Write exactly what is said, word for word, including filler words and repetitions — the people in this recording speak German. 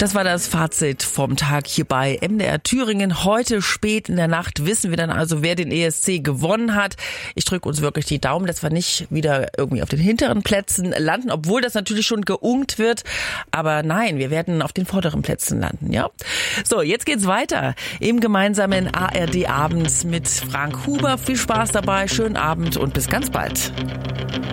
Das war das Fazit vom Tag hier bei M D R Thüringen. Heute spät in der Nacht wissen wir dann also, wer den E S C gewonnen hat. Ich drücke uns wirklich die Daumen, dass wir nicht wieder irgendwie auf den hinteren Plätzen landen, obwohl das natürlich schon geungt wird. Aber nein, wir werden auf den vorderen Plätzen landen, ja? So, jetzt geht's weiter im gemeinsamen A R D-Abend mit Frank Huber. Viel Spaß dabei, schönen Abend und bis ganz bald.